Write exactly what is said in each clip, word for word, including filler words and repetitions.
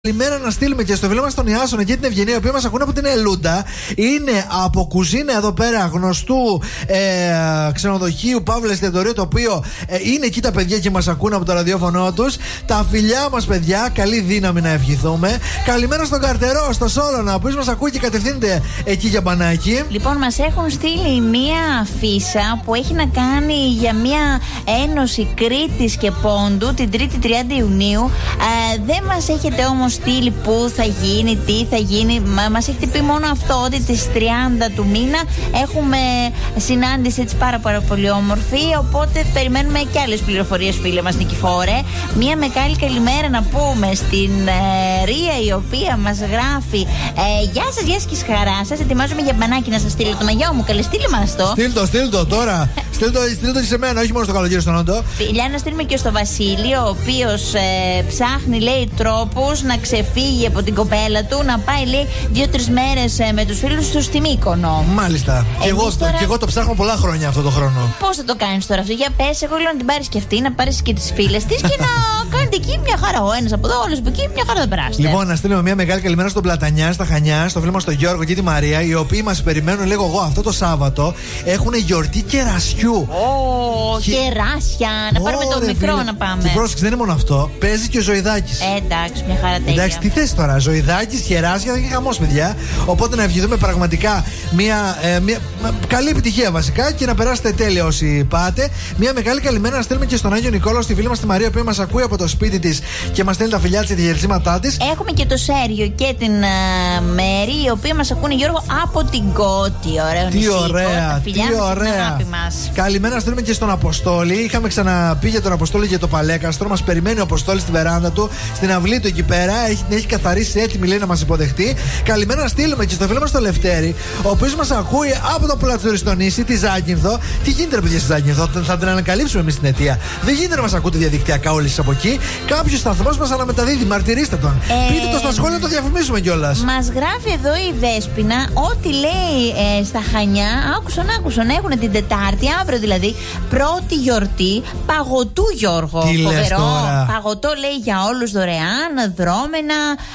Καλημέρα να στείλουμε και στο φίλο μας τον Ιάσονα και την Ευγενία, οι οποίοι μας ακούνε από την Ελούντα. Είναι από κουζίνα εδώ πέρα γνωστού ε, ξενοδοχείου Παύλα Εστιατορίου, το οποίο ε, είναι εκεί τα παιδιά και μας ακούνε από το ραδιόφωνο τους. Τα φιλιά μας, παιδιά, καλή δύναμη να ευχηθούμε. Καλημέρα στον Καρτερό, στο Σόλωνα, που μας ακούει και κατευθύνεται εκεί για μπανάκι. Λοιπόν, μας έχουν στείλει μία αφίσα που έχει να κάνει για μία ένωση Κρήτης και Πόντου την Τρίτη τριάντα Ιουνίου. Ε, δεν μας έχετε όμως στείλει πού θα γίνει, τι θα γίνει. Μα, μας έχετε πει μόνο αυτό, ότι τις τριάντα του μήνα έχουμε συνάντηση έτσι πάρα, πάρα πολύ όμορφη. Οπότε περιμένουμε και άλλες πληροφορίες, φίλε μας Νικηφόρε. Μία μεγάλη καλημέρα να πούμε στην ε, Ρία, η οποία μας γράφει ε, γεια σας, γεια σας και χαρά σας. Ετοιμάζομαι για μπανάκι να σας στείλω το μαγιό μου. Καλέ, στείλε μας το. Στείλ το, στείλ το τώρα. Στείλ το, στείλ το και σε μένα, όχι μόνο στο καλοκαίρι στον Όντο. Φιλιά να στείλουμε και στο Βασίλη, ο οποίος ε, ψάχνει, λέει, τρόπους να ξεφύγει από την κοπέλα του, να πάει, λέει, δύο-τρεις μέρες ε, με τους φίλους του στη Μύκονο. Μάλιστα. Και εγώ, τώρα... και εγώ το ψάχνω πολλά χρόνια αυτό το χρόνο. Πώς θα το κάνεις τώρα αυτό? Για πες, εγώ λέω να την πάρεις και αυτή, να πάρεις και τις φίλες της και να κάνετε εκεί μια χαρά. Ο ένας από εδώ, ο άλλος από εκεί, μια χαρά θα περάσετε. Λοιπόν, να στείλουμε μια μεγάλη καλημέρα στον Πλατανιά, στα Χανιά, στο φίλο μας τον Γιώργο και τη Μαρία, οι οποίοι μας περιμένουν, λέγω εγώ, αυτό το Σάββατο. Έχουν γιορτή κερασιού. Ω, oh, και... κεράσια. Να oh, πάρουμε το μικρό φίλε. Να πάμε. Και πρόσεξε, δεν είναι μόνο αυτό. Παίζει και ο Ζωηδάκης. Ε, εντάξει, μια χαρά τέτοια. Εντάξει, τι θες τώρα, Ζωηδάκης, κεράσια, θα έχει χαμός, παιδιά. Οπότε να ευχηθούμε πραγματικά μια, ε, μια καλή επιτυχία βασικά και να περάσετε τέλεια όσοι πάτε. Μια μεγάλη καλημέρα να στέλνουμε και στον Άγιο Νικόλαο, στη φίλη μας τη Μαρία, που μας ακούει από το σπίτι της και μας στέλνει τα φιλιά της και τη χαιρετίσματά της. Έχουμε και το Σέριο και την uh, Μέρη, οι οποίοι μας ακούνε, Γιώργο, από την Κώτη. Ωραίο τι νησί, ωραία, τι ωραία. Καλημέρα να στέλνουμε και στον Αποστόλη. Είχαμε ξαναπεί για τον Αποστόλη για το Παλέκαστρο. Μας περιμένει ο Αποστόλης στη βεράντα του, στην αυλή του εκεί πέρα. Έχει, έχει καθαρίσει έτοιμη, λέει, να μας υποδεχτεί. Καλημέρα να στείλουμε και στο φίλο μας το Λευτέρη, ο οποίος μας ακούει από το Πλατζοριστονήσι, τη Ζάκυνθο. Τι γίνεται, ρε παιδιά, στη Ζάκυνθο? Θα, θα την ανακαλύψουμε εμείς την αιτία. Δεν γίνεται να μας ακούτε διαδικτυακά όλοι από εκεί. Κάποιος σταθμός μας αναμεταδίδει. Μαρτυρήστε τον. Ε... Πείτε το στα σχόλια, το διαφημίσουμε κιόλας. Μας γράφει εδώ η Δέσποινα ότι, λέει, ε, στα Χανιά, άκουσαν, άκουσαν, έχουν την Τετάρτη, αύριο δηλαδή, πρώτη γιορτή παγωτού, Γιώργο. Τι λες τώρα? Παγωτό, λέει, για όλους δωρεάν, δρόμενα.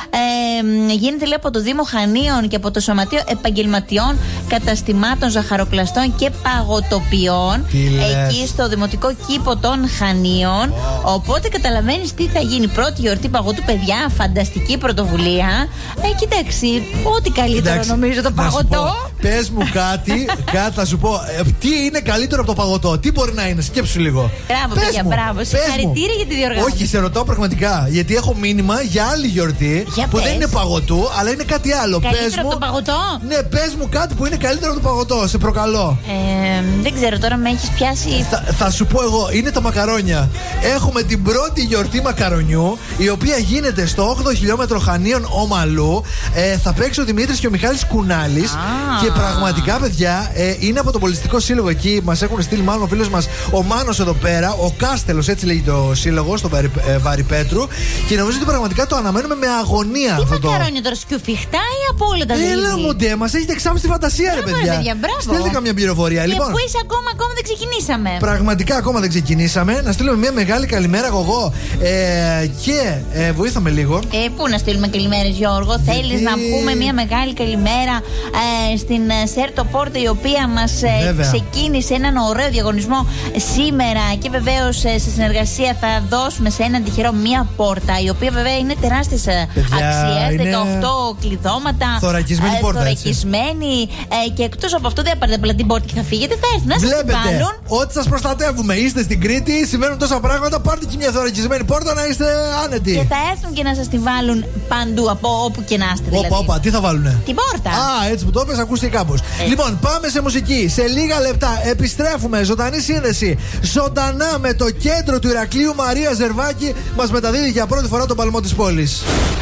Ε, γίνεται, λέει, από το Δήμο Χανίων και από το Σωματείο Επαγγελματιών Καταστημάτων Ζαχαροπλαστών και Παγωτοποιών. Εκεί στο Δημοτικό Κήπο των Χανίων. Oh. Οπότε καταλαβαίνεις τι θα γίνει. Πρώτη γιορτή παγωτού, παιδιά. Φανταστική πρωτοβουλία. Ε, κοιτάξτε, ό,τι καλύτερο, εντάξει, νομίζω το παγωτό. Πες μου κάτι, κάτι θα σου πω. Ε, τι είναι καλύτερο από το παγωτό? Τι μπορεί να είναι? Σκέψου λίγο. Μπράβο, παιδιά, μπράβο. Συγχαρητήρια για τη διοργάνωση. Όχι, σε ρωτάω πραγματικά. Γιατί έχω μήνυμα για άλλη γιορτή για που πες. δεν είναι παγωτού, αλλά είναι κάτι άλλο. Καλύτερο πες από μου, το παγωτό? Ναι, πες μου κάτι που είναι καλύτερο από το παγωτό. Σε προκαλώ. Ε, δεν ξέρω, τώρα με έχεις πιάσει. Θα, θα σου πω εγώ, είναι τα μακαρόνια. Έχουμε την πρώτη γιορτή μακαρονιού, η οποία γίνεται στο όγδοο χιλιόμετρο Χανίων Ομαλού. Ε, θα παίξει ο Δημήτρης και ο Μιχάλης Κουνάλης. Ah. Και πραγματικά, παιδιά, ε, είναι από τον Πολιτιστικό Σύλλογο εκεί. Μας έχουν στείλει μάλλον ο φίλος μας ο Μάνος εδώ πέρα, ο Κάστελος, έτσι λέγει το σύλλογο, στο Βαρι, ε, Βαρυπέτρου. Και νομίζω ότι πραγματικά το αναμένουμε με αγωνία. Τι αυτό μακαρόνια τώρα, σκιουφιχτά ή από όλα τα δύο? Έλα μου ντε, μας έχετε εξάμει στη φαντασία, ρε παιδιά. παιδιά, στείλτε καμία πληροφορία. Και λοιπόν, πού είσαι ακόμα, ακόμα δεν ξεκινήσαμε. Πραγματικά ακόμα δεν ξεκινήσαμε. Να στείλουμε μια μεγάλη καλημέρα, εγώ. Ε, και ε, βοήθαμε λίγο. Ε, πού να στείλουμε καλημέρες, Γιώργο? Γιατί... Θέλεις να πούμε μια μεγάλη καλημέρα ε, στην Σέρτο Πόρτα, η οποία μας ε, ξεκίνησε έναν ωραίο διαγωνισμό σήμερα. Και βεβαίως ε, σε συνεργασία θα δώσουμε σε έναν τυχερό μια πόρτα, η οποία βέβαια είναι τεράστιες αξίες. Είναι... δεκαοκτώ κλειδώματα. Θωρακισμένη ε, πόρτα. Θωρακισμένη. Ε, και εκτός από αυτό, δεν θα πάρετε απλά την πόρτα και θα φύγετε. Θα έρθουν να σας βάλουν. Ότι σας προστατεύουμε. Είστε στην Κρήτη, συμβαίνουν τόσα πράγματα. Πάρτε και μια θωρακισμένη πόρτα να είστε άνετοι. Και θα έρθουν και να σας τη βάλουν παντού, από όπου και να είστε. Δηλαδή. Όπα, όπα, τι θα βάλουνε? Την πόρτα. Α, έτσι που το είπες, ακούστηκε κάπως. Έτσι. Λοιπόν, πάμε σε μουσική. Σε λίγα λεπτά επιστρέφουμε. Ζωντανή σύνδεση. Ζωντανά με το κέντρο του Ηρακλείου. Μαρία Ζερβάκη μας μεταδίδει για πρώτη φορά τον παλμό της πόλης.